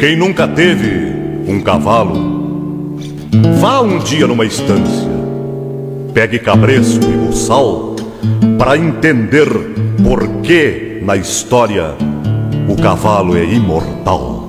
Quem nunca teve um cavalo, vá um dia numa estância, pegue cabresco e buçal para entender por que na história o cavalo é imortal.